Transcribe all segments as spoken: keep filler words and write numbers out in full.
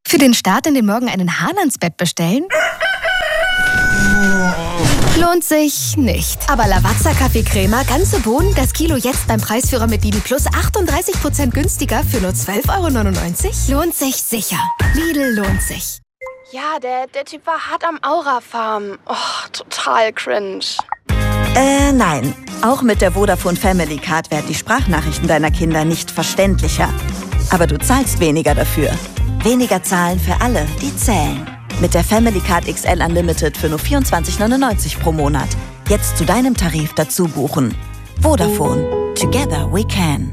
Für den Start in den Morgen einen Hahn-ans-Bett bestellen? Lohnt sich nicht. Aber Lavazza Kaffee-Crema, ganze Bohnen, das Kilo jetzt beim Preisführer mit Lidl Plus achtunddreißig Prozent günstiger für nur zwölf Euro neunundneunzig? Lohnt sich sicher. Lidl lohnt sich. Ja, der, der Typ war hart am Aura-Farm. Oh, total cringe. Äh, nein. Auch mit der Vodafone Family Card werden die Sprachnachrichten deiner Kinder nicht verständlicher. Aber du zahlst weniger dafür. Weniger zahlen für alle, die zählen. Mit der Family Card X L Unlimited für nur vierundzwanzig neunundneunzig pro Monat. Jetzt zu deinem Tarif dazu buchen. Vodafone. Together we can.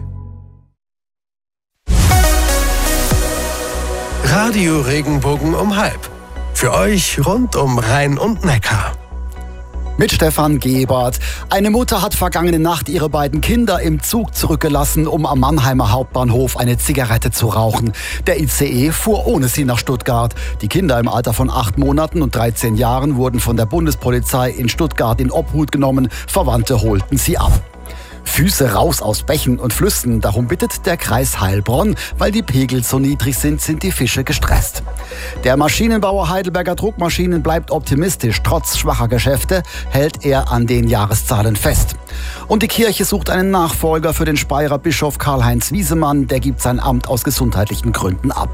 Radio Regenbogen um halb. Für euch rund um Rhein und Neckar. Mit Stefan Gebert. Eine Mutter hat vergangene Nacht ihre beiden Kinder im Zug zurückgelassen, um am Mannheimer Hauptbahnhof eine Zigarette zu rauchen. Der I C E fuhr ohne sie nach Stuttgart. Die Kinder im Alter von acht Monaten und dreizehn Jahren wurden von der Bundespolizei in Stuttgart in Obhut genommen. Verwandte holten sie ab. Füße raus aus Bächen und Flüssen, darum bittet der Kreis Heilbronn. Weil die Pegel so niedrig sind, sind die Fische gestresst. Der Maschinenbauer Heidelberger Druckmaschinen bleibt optimistisch. Trotz schwacher Geschäfte hält er an den Jahreszahlen fest. Und die Kirche sucht einen Nachfolger für den Speyerer Bischof Karl-Heinz Wiesemann. Der gibt sein Amt aus gesundheitlichen Gründen ab.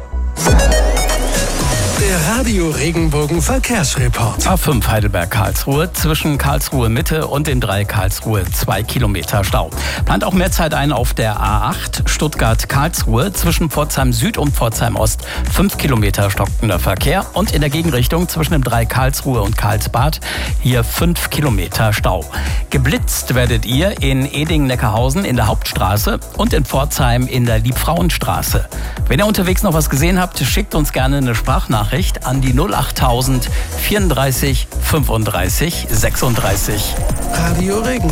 Der Radio Regenbogen Verkehrsreport. A fünf Heidelberg-Karlsruhe, zwischen Karlsruhe Mitte und den drei Karlsruhe zwei Kilometer Stau. Plant auch mehr Zeit ein auf der A acht Stuttgart-Karlsruhe, zwischen Pforzheim Süd und Pforzheim Ost fünf Kilometer stockender Verkehr und in der Gegenrichtung zwischen dem drei Karlsruhe und Karlsbad hier fünf Kilometer Stau. Geblitzt werdet ihr in Eding-Neckarhausen in der Hauptstraße und in Pforzheim in der Liebfrauenstraße. Wenn ihr unterwegs noch was gesehen habt, schickt uns gerne eine Sprachnachricht an die null achttausend vierunddreißig fünfunddreißig sechsunddreißig. Radio Regenbogen.